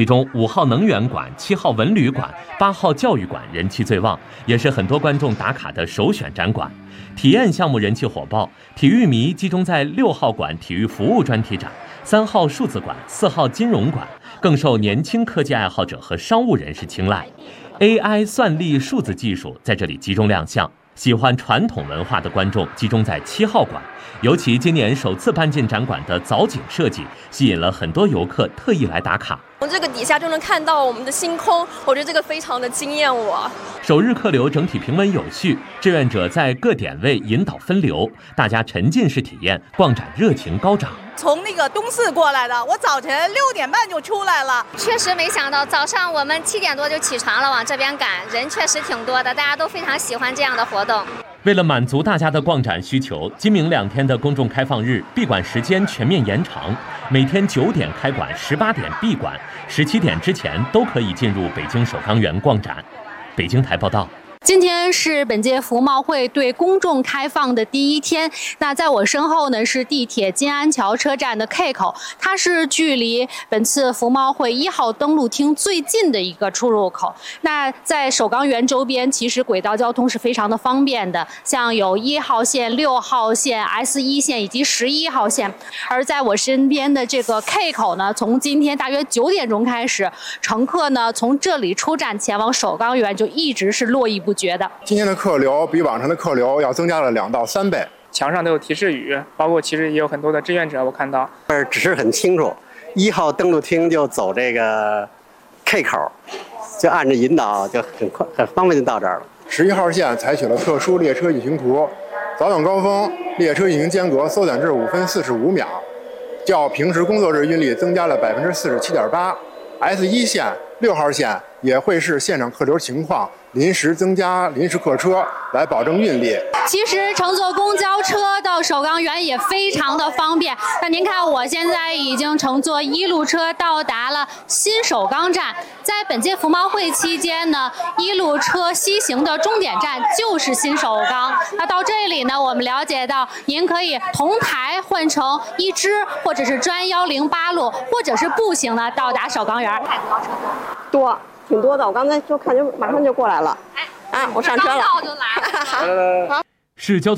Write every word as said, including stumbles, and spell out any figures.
中五号能源馆、七号文旅馆、八号教育馆人气最旺，也是很多观众打卡的首选展馆。体验项目人气火爆，体育迷集中在六号馆体育服务专题展、三号数字馆、四号金融馆，更受年轻科技爱好者和商务人士青睐。A I 算力数字技术在这里集中亮相。喜欢传统文化的观众集中在七号馆，尤其今年首次搬进展馆的藻井设计，吸引了很多游客特意来打卡。 从这个底下就能看到我们的星空，我觉得这个非常的惊艳我。 首日客流整体平稳有序，志愿者在各点位引导分流，大家沉浸式体验，逛展热情高涨。 从那个东四过来的，我早晨六点半就出来了。 确实没想到，早上我们七点多就起床了，往这边赶，人确实挺多的，大家都非常喜欢这样的活动。 为了满足大家的逛展需求，今明两天的公众开放日闭馆时间全面延长，每天九点开馆，十八点闭馆，十七点之前都可以进入北京首钢园逛展。北京台报道。 今天是本届服贸会对公众开放的第一天。那在我身后呢是地铁金安桥车站的 K 口，它是距离本次服贸会一号登陆厅最近的一个出入口。那在首钢园周边，其实轨道交通是非常的方便的，像有一号线、六号线、S 一 线以及十一号线。而在我身边的这个 K 口呢，从今天大约九点钟开始，乘客呢从这里出站前往首钢园就一直是络绎不绝的。 今天的客流比往常的客流要增加了两到三倍。 墙上都有提示语，包括其实也有很多的志愿者，我看到指示很清楚，一号登陆厅就走这个 K 口，就按着引导就很快很方便就到这儿了。 十一号线采取了特殊列车运行图，早晚高峰列车运行间隔缩短至五分四十五秒，较平时工作日运力增加了百分之四十七点八。S 一 线、六号线也会视现场客流情况临时增加临时客车，来保证运力。 其实乘坐公交车到首钢园也非常的方便。那您看，我现在已经乘坐一路车到达了新首钢站。在本届服贸会期间呢，一路车西行的终点站就是新首钢。那到这里呢，我们了解到，您可以同台换乘一支，或者是专一零八路，或者是步行呢到达首钢园。 多。挺多的，我刚才就看就马上就过来了，啊，我上车了， 刚到就来了。 是交通